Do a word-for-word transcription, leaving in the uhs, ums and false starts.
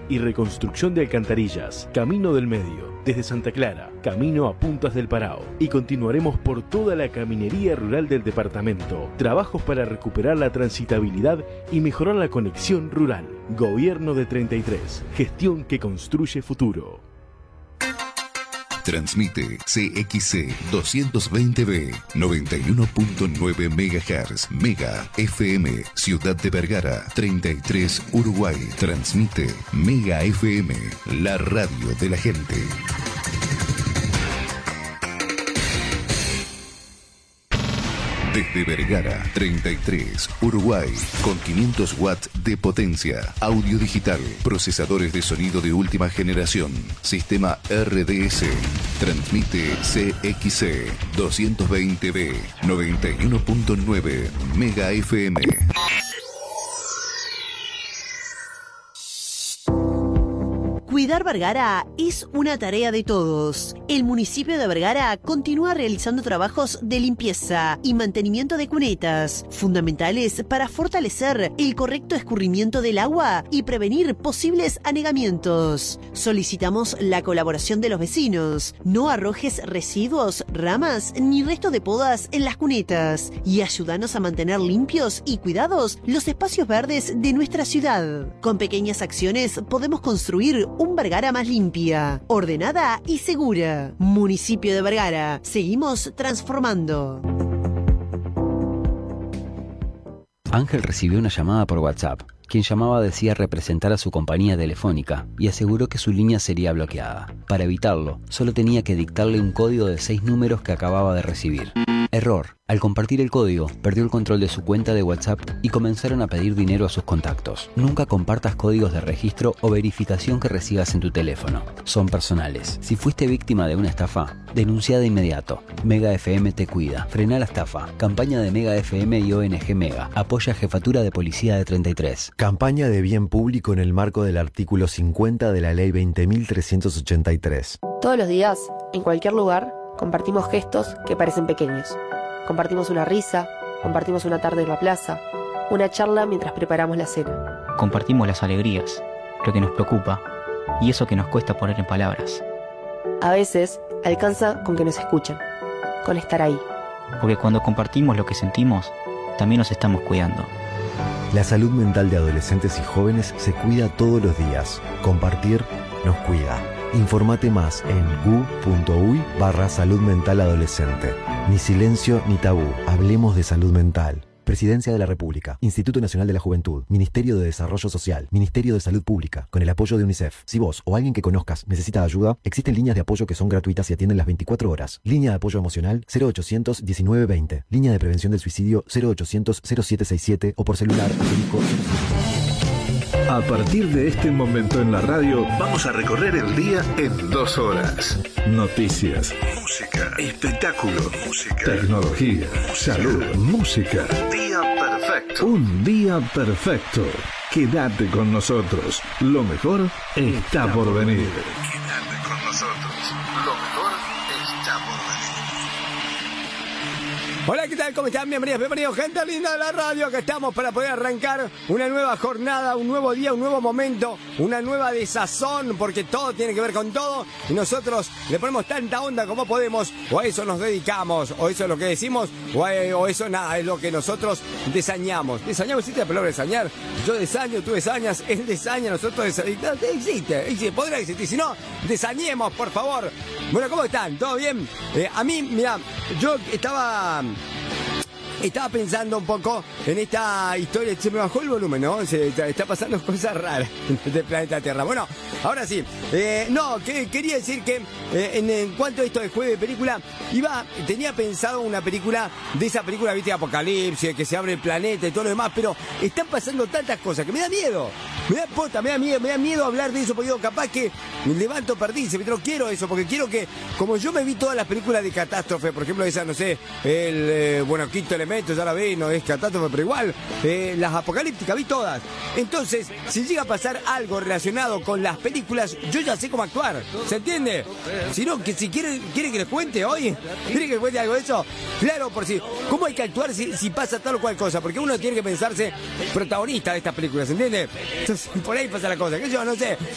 y reconstrucción de alcantarillas, Camino del Medio, desde Santa Clara, camino a Puntas del Parao. Y continuaremos por toda la caminería rural del departamento. Trabajos para recuperar la transitabilidad y mejorar la conexión rural. Gobierno de treinta y tres. Gestión que construye futuro. Transmite C X C doscientos veinte B, noventa y uno punto nueve megahertz, Mega F M, Ciudad de Vergara, treinta y tres, Uruguay. Transmite Mega F M, la radio de la gente. Desde Vergara, treinta y tres, Uruguay, con quinientos watts de potencia, audio digital, procesadores de sonido de última generación, sistema R D S, transmite C X C doscientos veinte B, noventa y uno punto nueve Mega F M. Cuidar Vergara es una tarea de todos. El municipio de Vergara continúa realizando trabajos de limpieza y mantenimiento de cunetas, fundamentales para fortalecer el correcto escurrimiento del agua y prevenir posibles anegamientos. Solicitamos la colaboración de los vecinos. No arrojes residuos, ramas ni restos de podas en las cunetas y ayúdanos a mantener limpios y cuidados los espacios verdes de nuestra ciudad. Con pequeñas acciones podemos construir un Vergara más limpia, ordenada y segura. Municipio de Vergara. Seguimos transformando. Ángel recibió una llamada por WhatsApp. Quien llamaba decía representar a su compañía telefónica y aseguró que su línea sería bloqueada. Para evitarlo, solo tenía que dictarle un código de seis números que acababa de recibir. Error. Al compartir el código, perdió el control de su cuenta de WhatsApp y comenzaron a pedir dinero a sus contactos. Nunca compartas códigos de registro o verificación que recibas en tu teléfono. Son personales. Si fuiste víctima de una estafa, denuncia de inmediato. Mega F M te cuida. Frena la estafa. Campaña de Mega F M y O N G Mega. Apoya Jefatura de Policía de treinta y tres. Campaña de bien público en el marco del artículo cincuenta de la Ley veinte mil trescientos ochenta y tres. Todos los días, en cualquier lugar, compartimos gestos que parecen pequeños. Compartimos una risa, compartimos una tarde en la plaza, una charla mientras preparamos la cena. Compartimos las alegrías, lo que nos preocupa y eso que nos cuesta poner en palabras. A veces, alcanza con que nos escuchen, con estar ahí. Porque cuando compartimos lo que sentimos, también nos estamos cuidando. La salud mental de adolescentes y jóvenes se cuida todos los días. Compartir nos cuida. Informate más en gu.uy barra salud mental adolescente. Ni silencio ni tabú. Hablemos de salud mental. Presidencia de la República, Instituto Nacional de la Juventud, Ministerio de Desarrollo Social, Ministerio de Salud Pública, con el apoyo de UNICEF. Si vos o alguien que conozcas necesita ayuda, existen líneas de apoyo que son gratuitas y atienden las veinticuatro horas. Línea de apoyo emocional cero ochocientos diecinueve veinte. Línea de prevención del suicidio cero ochocientos cero siete sesenta y siete o por celular asterisco. A partir de este momento en la radio, vamos a recorrer el día en dos horas. Noticias, música, espectáculo, música, tecnología, música, salud, música. Un día perfecto. Un día perfecto. Quédate con nosotros. Lo mejor está por venir. Quédate con nosotros. Lo mejor está por venir. Hola, ¿qué tal? ¿Cómo están? Bienvenidos, bienvenidos, gente linda de la radio, que estamos para poder arrancar una nueva jornada, un nuevo día, un nuevo momento, una nueva desazón, porque todo tiene que ver con todo, y nosotros le ponemos tanta onda como podemos, o a eso nos dedicamos, o eso es lo que decimos, o, a, o eso nada, es lo que nosotros desañamos. ¿Desañamos? ¿Existe la palabra desañar? Yo desaño, tú desañas, él desaña, nosotros desañamos. Existe, existe, podrá existir, si no, desañemos, por favor. Bueno, ¿cómo están? ¿Todo bien? Eh, a mí, mira, yo estaba... Estaba pensando un poco en esta historia. Se me bajó el volumen, ¿no? Se está, está pasando cosas raras en este planeta Tierra. Bueno, ahora sí. Eh, no, que, quería decir que eh, en, en cuanto a esto de jueves de película, iba, tenía pensado una película, de esa película, viste, Apocalipsis, que se abre el planeta y todo lo demás, pero están pasando tantas cosas que me da miedo. Me da pota, me da miedo, me da miedo hablar de eso, porque digo, capaz que me levanto perdice, pero no quiero eso, porque quiero que, como yo me vi todas las películas de catástrofe, por ejemplo, esa, no sé, el, eh, bueno, Quinto Elemento, ya la vi, no es catástrofe, pero igual, eh, las apocalípticas, vi todas. Entonces, si llega a pasar algo relacionado con las películas, yo ya sé cómo actuar, ¿se entiende? Si no, que si quiere, quiere que les cuente hoy, quiere que les cuente algo de eso, claro, por si, ¿cómo hay que actuar si, si pasa tal o cual cosa? Porque uno tiene que pensarse protagonista de estas películas, ¿se entiende? Entonces, por ahí pasa la cosa, que yo no sé,